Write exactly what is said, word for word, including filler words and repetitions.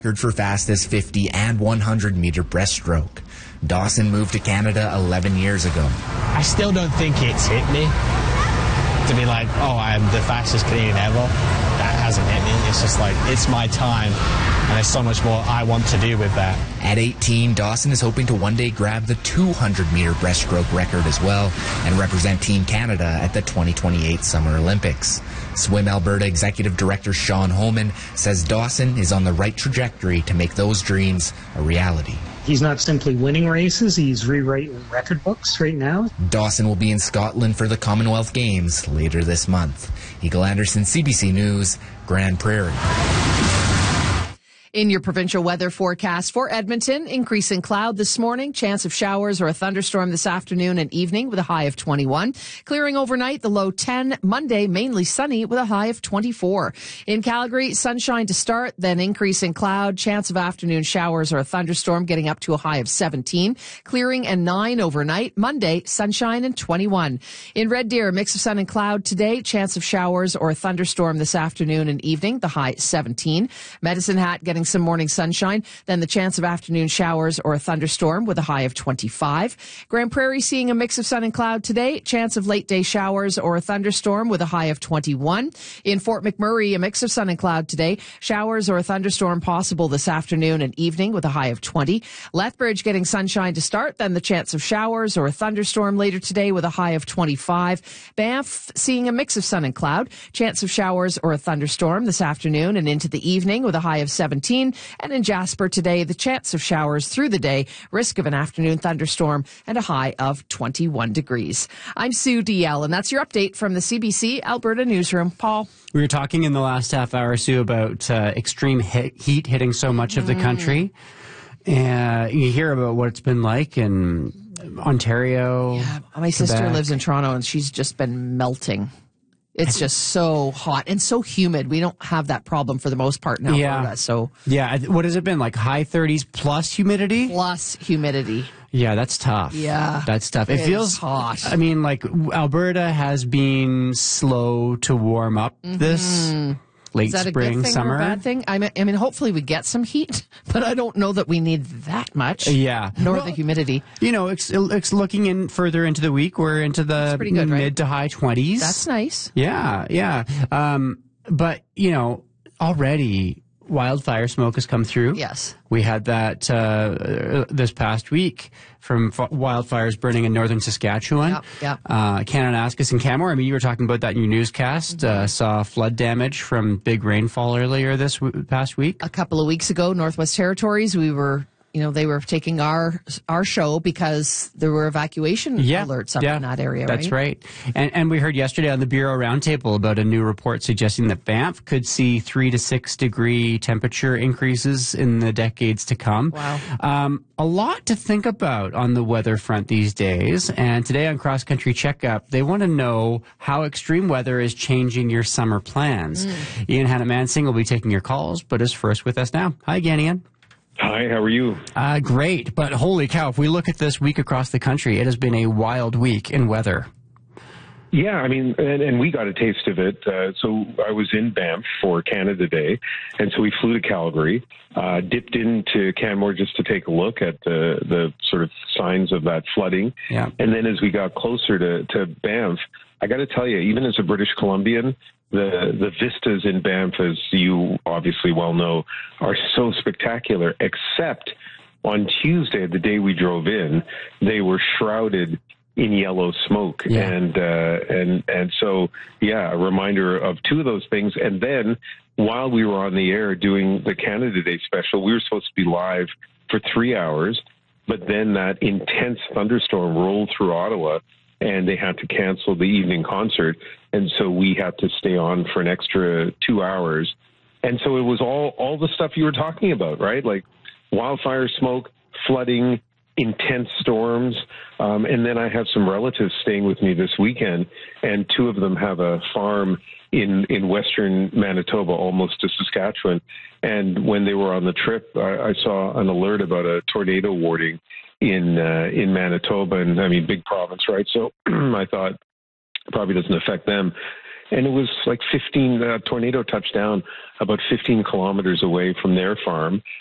Record for fastest fifty and one hundred meter breaststroke. Dawson moved to Canada eleven years ago. I still don't think it's hit me to be like, oh, I'm the fastest Canadian ever. That hasn't hit me. It's just like, it's my time, and there's so much more I want to do with that. At eighteen, Dawson is hoping to one day grab the two hundred meter breaststroke record as well and represent Team Canada at the twenty twenty-eight Summer Olympics. Swim Alberta Executive Director Sean Holman says Dawson is on the right trajectory to make those dreams a reality. He's not simply winning races, he's rewriting record books right now. Dawson will be in Scotland for the Commonwealth Games later this month. Eagle Anderson, C B C News, Grand Prairie. In your provincial weather forecast for Edmonton, increasing cloud this morning, chance of showers or a thunderstorm this afternoon and evening with a high of twenty-one. Clearing overnight, the low ten. Monday, mainly sunny with a high of twenty-four. In Calgary, sunshine to start, then increasing cloud, chance of afternoon showers or a thunderstorm getting up to a high of seventeen. Clearing and nine overnight. Monday, sunshine and twenty-one. In Red Deer, a mix of sun and cloud today, chance of showers or a thunderstorm this afternoon and evening, the high seventeen. Medicine Hat getting some morning sunshine, then the chance of afternoon showers or a thunderstorm with a high of twenty-five. Grand Prairie seeing a mix of sun and cloud today, chance of late day showers or a thunderstorm with a high of twenty-one. In Fort McMurray, a mix of sun and cloud today, showers or a thunderstorm possible this afternoon and evening with a high of twenty. Lethbridge getting sunshine to start, then the chance of showers or a thunderstorm later today with a high of twenty-five. Banff seeing a mix of sun and cloud, chance of showers or a thunderstorm this afternoon and into the evening with a high of seventeen. And in Jasper today, the chance of showers through the day, risk of an afternoon thunderstorm, and a high of twenty-one degrees. I'm Sue D L, and that's your update from the C B C Alberta Newsroom. Paul? We were talking in the last half hour, Sue, about uh, extreme hit, heat hitting so much of the country. And uh, you hear about what it's been like in Ontario. Yeah, my sister Quebec. lives in Toronto, and she's just been melting. It's just so hot and so humid. We don't have that problem for the most part in Alberta. Yeah. So Yeah, what has it been, like high thirties plus humidity? plus humidity. Yeah, that's tough. Yeah. That's tough. It It's feels hot. I mean, like, Alberta has been slow to warm up this late Is that a spring, good thing summer. or a bad thing? I mean, I mean, hopefully we get some heat, but I don't know that we need that much. Yeah. Nor Well, the humidity. You know, it's, it's looking in further into the week. We're into the pretty good, right? mid to high twenties. That's nice. Yeah, yeah. Um, but, you know, already wildfire smoke has come through. Yes. We had that uh, this past week from f- wildfires burning in northern Saskatchewan. Yep, yep. Uh, Kananaskis and Canmore. I mean, you were talking about that in your newscast. Mm-hmm. Uh, saw flood damage from big rainfall earlier this w- past week. A couple of weeks ago, Northwest Territories, we were, you know, they were taking our our show because there were evacuation Yeah, alerts up yeah, in that area, That's right? right. And, and we heard yesterday on the Bureau Roundtable about a new report suggesting that Banff could see three to six degree temperature increases in the decades to come. Wow. Um, a lot to think about on the weather front these days. And today on Cross Country Checkup, they want to know how extreme weather is changing your summer plans. Mm. Ian Hannah-Mansing will be taking your calls, but is first with us now. Hi again, Ian. Hi, how are you? Uh, great, but holy cow, if we look at this week across the country, it has been a wild week in weather. Yeah, I mean, and, and we got a taste of it. Uh, so I was in Banff for Canada Day, and so we flew to Calgary, uh, dipped into Canmore just to take a look at the, the sort of signs of that flooding. Yeah. And then as we got closer to, to Banff, I got to tell you, even as a British Columbian, the the vistas in Banff, as you obviously well know, are so spectacular, except on Tuesday, the day we drove in, they were shrouded in yellow smoke. Yeah. And, uh, and, and so, yeah, a reminder of two of those things. And then while we were on the air doing the Canada Day special, we were supposed to be live for three hours, but then that intense thunderstorm rolled through Ottawa, and they had to cancel the evening concert. And so we had to stay on for an extra two hours. And so it was all, all the stuff you were talking about, right? Like wildfire smoke, flooding, intense storms. Um, and then I have some relatives staying with me this weekend, and two of them have a farm in, in western Manitoba, almost to Saskatchewan. And when they were on the trip, I, I saw an alert about a tornado warning in uh, in Manitoba, and I mean, big province, right? So I thought it probably doesn't affect them. and it was like fifteen, uh, tornado touched down about fifteen kilometers away from their farm.